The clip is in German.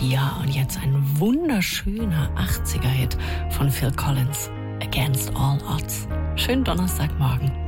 Ja, und jetzt ein wunderschöner 80er-Hit von Phil Collins, Against All Odds. Schönen Donnerstagmorgen.